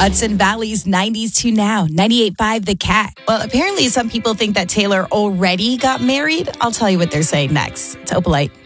Hudson Valley's 90s to now, 98.5 The Cat. Well, apparently some people think that Taylor already got married. I'll tell you what they're saying next. It's Opalite.